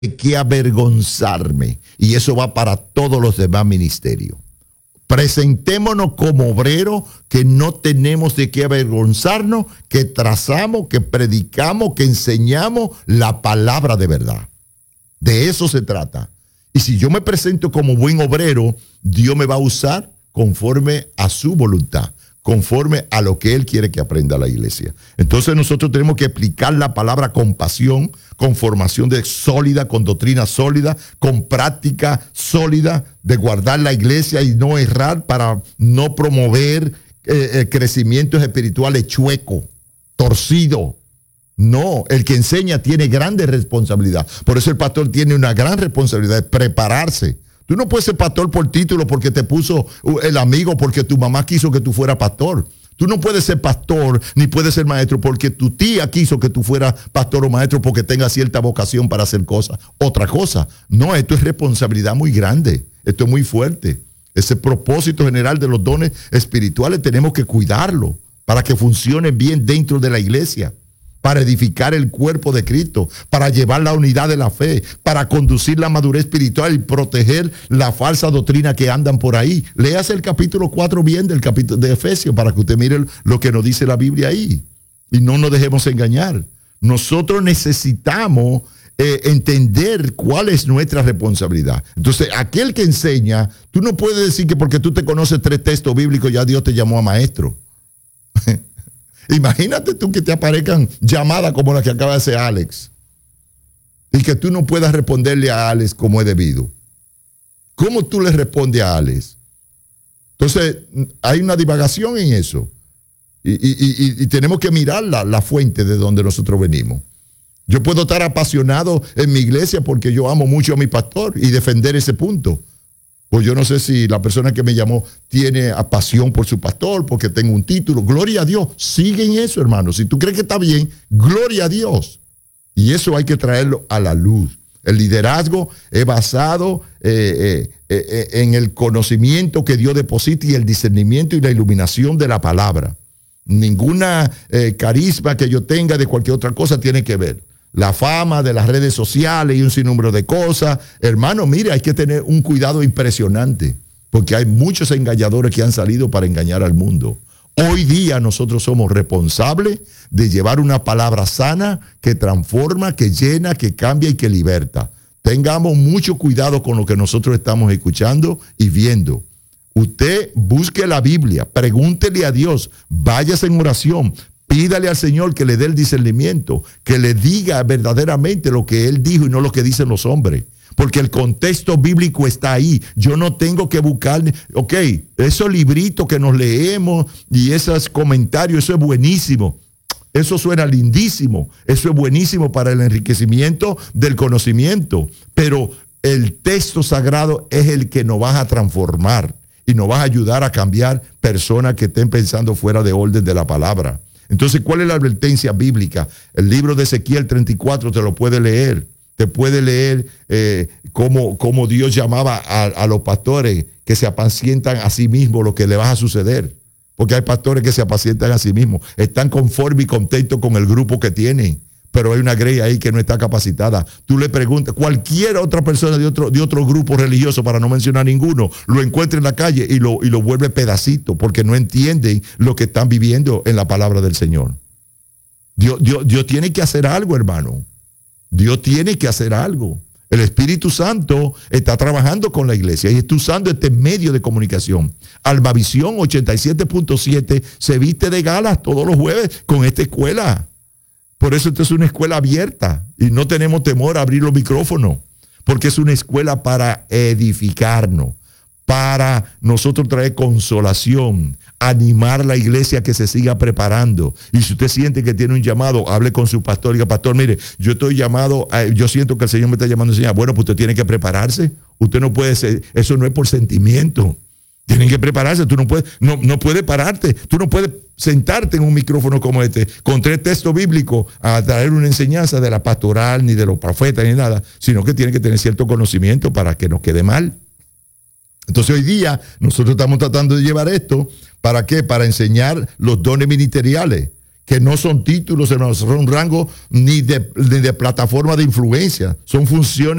de qué avergonzarme. Y eso va para todos los demás ministerios. Presentémonos como obreros que no tenemos de qué avergonzarnos, que trazamos, que predicamos, que enseñamos la palabra de verdad. De eso se trata. Y si yo me presento como buen obrero, Dios me va a usar conforme a su voluntad, conforme a lo que Él quiere que aprenda la iglesia. Entonces nosotros tenemos que aplicar la palabra con pasión, con formación sólida, con doctrina sólida, con práctica sólida de guardar la iglesia y no errar para no promover crecimientos espirituales chuecos, torcidos. No, el que enseña tiene grande responsabilidad. Por eso el pastor tiene una gran responsabilidad de prepararse. Tú no puedes ser pastor por título porque te puso el amigo, porque tu mamá quiso que tú fueras pastor. Tú no puedes ser pastor ni puedes ser maestro porque tu tía quiso que tú fueras pastor o maestro porque tengas cierta vocación para hacer cosas. Otra cosa. No, esto es responsabilidad muy grande. Esto es muy fuerte. Ese propósito general de los dones espirituales tenemos que cuidarlo para que funcionen bien dentro de la iglesia, para edificar el cuerpo de Cristo, para llevar la unidad de la fe, para conducir la madurez espiritual y proteger la falsa doctrina que andan por ahí. Léase el capítulo 4 bien del capítulo de Efesios para que usted mire lo que nos dice la Biblia ahí. Y no nos dejemos engañar. Nosotros necesitamos entender cuál es nuestra responsabilidad. Entonces, aquel que enseña, tú no puedes decir que porque tú te conoces 3 textos bíblicos ya Dios te llamó a maestro. Imagínate tú que te aparezcan llamadas como la que acaba de hacer Alex y que tú no puedas responderle a Alex como es debido. ¿Cómo tú le respondes a Alex? Entonces, hay una divagación en eso y tenemos que mirar la fuente de donde nosotros venimos. Yo puedo estar apasionado en mi iglesia porque yo amo mucho a mi pastor y defender ese punto. Pues yo no sé si la persona que me llamó tiene pasión por su pastor, porque tengo un título. Gloria a Dios. Sigue en eso, hermano. Si tú crees que está bien, gloria a Dios. Y eso hay que traerlo a la luz. El liderazgo es basado en el conocimiento que Dios deposita y el discernimiento y la iluminación de la palabra. Ninguna carisma que yo tenga de cualquier otra cosa tiene que ver. La fama de las redes sociales y un sinnúmero de cosas. Hermano, mire, hay que tener un cuidado impresionante porque hay muchos engañadores que han salido para engañar al mundo. Hoy día nosotros somos responsables de llevar una palabra sana que transforma, que llena, que cambia y que liberta. Tengamos mucho cuidado con lo que nosotros estamos escuchando y viendo. Usted busque la Biblia, pregúntele a Dios, váyase en oración. Pídale al Señor que le dé el discernimiento, que le diga verdaderamente lo que Él dijo y no lo que dicen los hombres. Porque el contexto bíblico está ahí. Yo no tengo que buscar, esos libritos que nos leemos y esos comentarios, eso es buenísimo. Eso suena lindísimo. Eso es buenísimo para el enriquecimiento del conocimiento. Pero el texto sagrado es el que nos va a transformar y nos va a ayudar a cambiar personas que estén pensando fuera de orden de la palabra. Entonces, ¿cuál es la advertencia bíblica? El libro de Ezequiel 34 te lo puede leer. Te puede leer cómo Dios llamaba a los pastores que se apacientan a sí mismos lo que le va a suceder. Porque hay pastores que se apacientan a sí mismos. Están conformes y contentos con el grupo que tienen. Pero hay una grey ahí que no está capacitada. Tú le preguntas, cualquier otra persona de otro grupo religioso, para no mencionar ninguno, lo encuentra en la calle y lo vuelve pedacito, porque no entienden lo que están viviendo en la palabra del Señor. Dios tiene que hacer algo, hermano. Dios tiene que hacer algo. El Espíritu Santo está trabajando con la iglesia y está usando este medio de comunicación. Almavisión 87.7 se viste de galas todos los jueves con esta escuela. Por eso esta es una escuela abierta y no tenemos temor a abrir los micrófonos, porque es una escuela para edificarnos, para nosotros traer consolación, animar a la iglesia a que se siga preparando. Y si usted siente que tiene un llamado, hable con su pastor y diga, pastor, mire, yo estoy llamado, yo siento que el Señor me está llamando a enseñar. Bueno, pues usted tiene que prepararse. Usted no puede ser, eso no es por sentimiento. Tienen que prepararse, tú no puedes pararte, tú no puedes sentarte en un micrófono como este, con 3 textos bíblicos a traer una enseñanza de la pastoral, ni de los profetas, ni nada, sino que tiene que tener cierto conocimiento para que nos quede mal. Entonces hoy día nosotros estamos tratando de llevar esto, ¿para qué? Para enseñar los dones ministeriales, que no son títulos, hermanos, son rangos ni de plataforma de influencia, son funciones